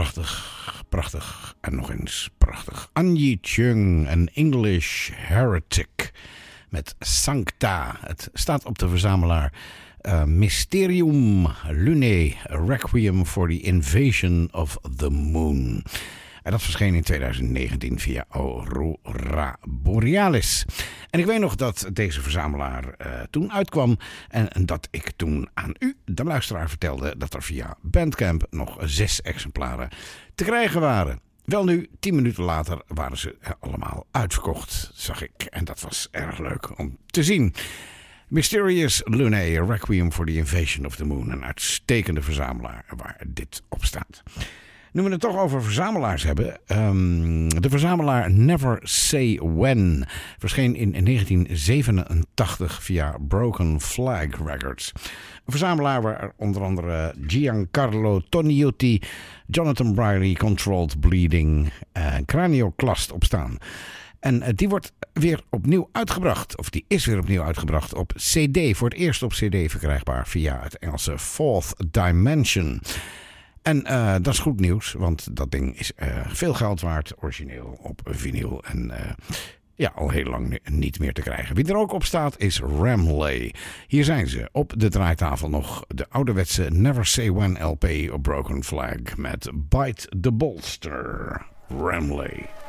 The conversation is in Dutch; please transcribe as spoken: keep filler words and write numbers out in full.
prachtig, prachtig en nog eens prachtig. Anyi Chung, een English Heretic met Sancta. Het staat op de verzamelaar uh, Mysterium Lunae Requiem for the Invasion of the Moon. En dat verscheen in twintig negentien via Aurora Borealis. En ik weet nog dat deze verzamelaar uh, toen uitkwam. En, en dat ik toen aan u, de luisteraar, vertelde dat er via Bandcamp nog zes exemplaren te krijgen waren. Wel nu, tien minuten later waren ze allemaal uitverkocht, zag ik. En dat was erg leuk om te zien. Mysterious Lunae Requiem for the Invasion of the Moon. Een uitstekende verzamelaar waar dit op staat. Nu we het toch over verzamelaars hebben. Um, de verzamelaar Never Say When verscheen in negentien zevenentachtig via Broken Flag Records. Een verzamelaar waar onder andere Giancarlo Toniutti, Jonathan Brierley, Controlled Bleeding en Cranioclast op staan. En uh, die wordt weer opnieuw uitgebracht. Of die is weer opnieuw uitgebracht op C D. Voor het eerst op C D verkrijgbaar via het Engelse Fourth Dimension. En uh, dat is goed nieuws, want dat ding is uh, veel geld waard, origineel op vinyl en uh, ja, al heel lang niet meer te krijgen. Wie er ook op staat is Ramley. Hier zijn ze op de draaitafel nog de ouderwetse Never Say When L P op Broken Flag met Bite the Bolster. Ramley.